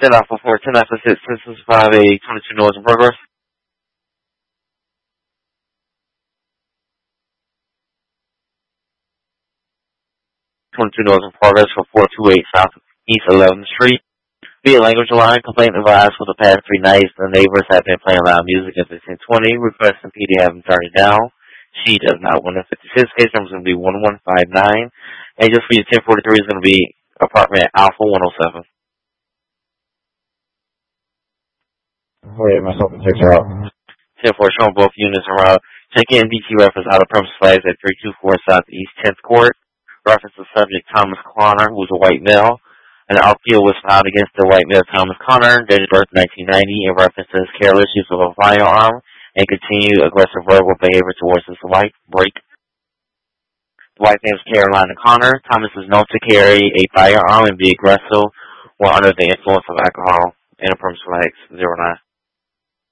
10 Alpha 4, 10 Alpha 6, Systems 5A, 22 noise in progress. 22 noise in progress for 428 South East 11th Street. Via language line, complaint advised for the past 3 nights. The neighbors have been playing loud music at 1520, requesting PD have them turn it down. She does not want a 56. Case number is going to be 1159. And just for your 1043 is going to be apartment Alpha 107. Wait, myself and takes her out. 10-4 showing both units around. Check in DT reference out of premise flags at 324 Southeast 10th Court. Reference the subject Thomas Connor, who's a white male. An appeal was filed against the white male Thomas Connor, dated birth 1990, in reference to his careless use of a firearm and continued aggressive verbal behavior towards his wife, Break. The wife's name is Carolina Connor. Thomas is known to carry a firearm and be aggressive while under the influence of alcohol. And premise flags 09.